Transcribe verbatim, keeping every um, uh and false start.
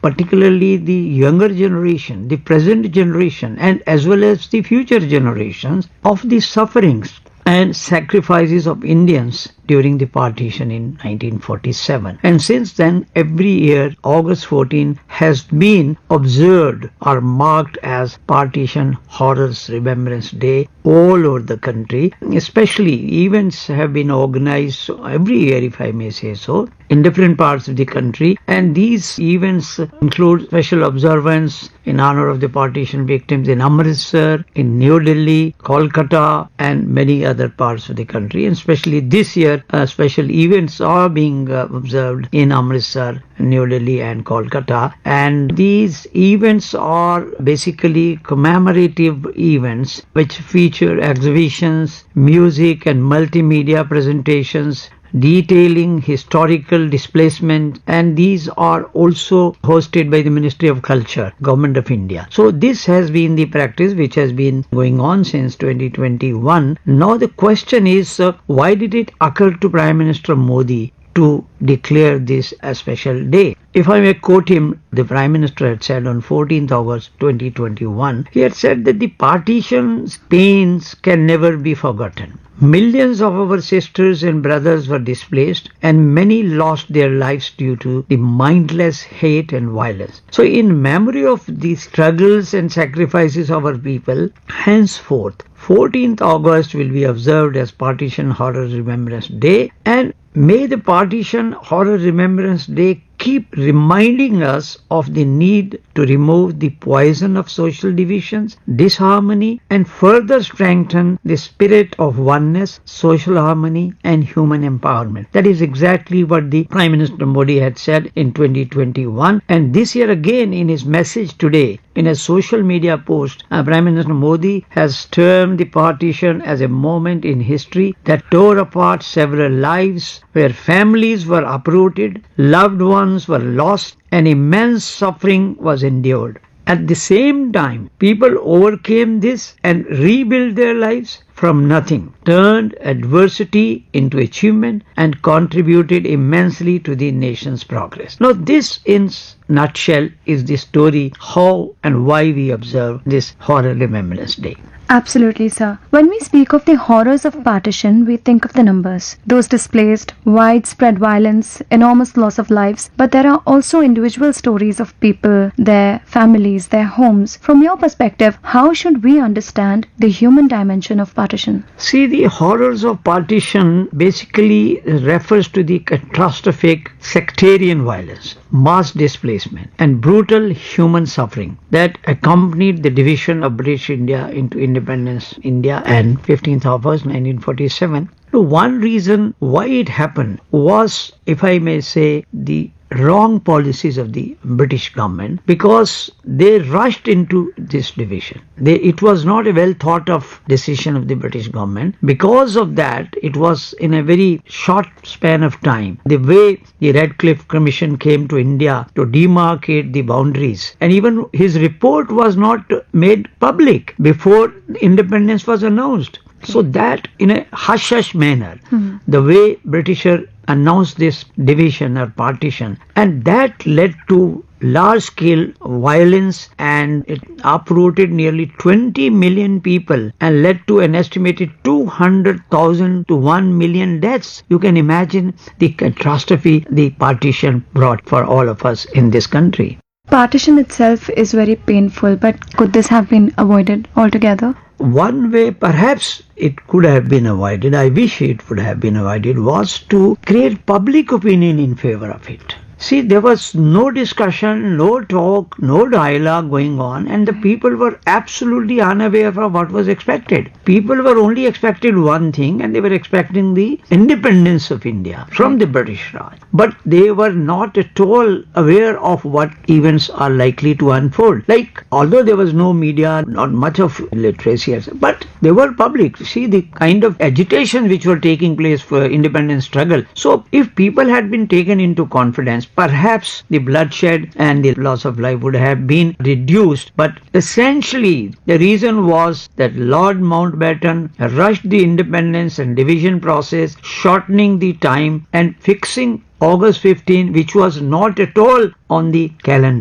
particularly the younger generation, the present generation, and as well as the future generations of the sufferings and sacrifices of Indians during the partition in nineteen forty-seven. And since then, every year, August fourteenth has been observed or marked as Partition Horrors Remembrance Day all over the country. Especially, events have been organized every year, if I may say so, in different parts of the country. And these events include special observance in honor of the partition victims in Amritsar, in New Delhi, Kolkata, and many other parts of the country. And especially this year, uh, special events are being uh, observed in Amritsar, New Delhi, and Kolkata. And these events are basically commemorative events which feature exhibitions, music, and multimedia presentations detailing historical displacement, and these are also hosted by the Ministry of Culture, Government of India. So this has been the practice which has been going on since twenty twenty-one. Now the question is, uh, why did it occur to Prime Minister Modi to declare this a special day? If I may quote him, the Prime Minister had said on fourteenth August twenty twenty-one, he had said that the partition's pains can never be forgotten. Millions of our sisters and brothers were displaced, and many lost their lives due to the mindless hate and violence. So in memory of the struggles and sacrifices of our people, henceforth, fourteenth August will be observed as Partition Horror Remembrance Day, and may the Partition Horror Remembrance Day keep reminding us of the need to remove the poison of social divisions, disharmony, and further strengthen the spirit of oneness, social harmony, and human empowerment. That is exactly what the Prime Minister Modi had said in twenty twenty-one. And this year again, in his message today, in a social media post, uh, Prime Minister Modi has termed the partition as a moment in history that tore apart several lives, where families were uprooted, loved ones were lost, and immense suffering was endured. At the same time, people overcame this and rebuilt their lives from nothing, turned adversity into achievement, and contributed immensely to the nation's progress. Now, this in nutshell is the story how and why we observe this Horror Remembrance Day. Absolutely, sir. When we speak of the horrors of partition, we think of the numbers. Those displaced, widespread violence, enormous loss of lives. But there are also individual stories of people, their families, their homes. From your perspective, how should we understand the human dimension of partition? See, the horrors of partition basically refers to the catastrophic sectarian violence, mass displacement, and brutal human suffering that accompanied the division of British India into independence India and fifteenth of August nineteen forty-seven. One reason why it happened was, if I may say, the wrong policies of the British government, because they rushed into this division. They, it was not a well thought of decision of the British government. Because of that, it was in a very short span of time. The way the Radcliffe Commission came to India to demarcate the boundaries, and even his report was not made public before independence was announced. So that in a hush-hush manner, mm-hmm. the way Britisher announced this division or partition, and that led to large-scale violence, and it uprooted nearly twenty million people and led to an estimated two hundred thousand to one million deaths. You can imagine the catastrophe the partition brought for all of us in this country. Partition itself is very painful, but could this have been avoided altogether? One way perhaps it could have been avoided, I wish it would have been avoided, was to create public opinion in favor of it. See, there was no discussion, no talk, no dialogue going on, and the people were absolutely unaware of what was expected. People were only expected one thing, and they were expecting the independence of India from the British Raj. But they were not at all aware of what events are likely to unfold. Like, although there was no media, not much of literacy, but they were public. See the kind of agitation which were taking place for independence struggle. So, if people had been taken into confidence, perhaps the bloodshed and the loss of life would have been reduced. But essentially, the reason was that Lord Mountbatten rushed the independence and division process, shortening the time and fixing August fifteenth, which was not at all on the calendar.